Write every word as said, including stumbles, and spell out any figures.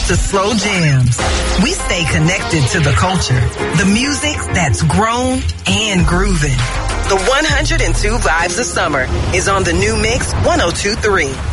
to slow jams. We stay connected to the culture, the music that's grown and grooving. The one hundred two Vibes of Summer is on the new Mix one oh two point three.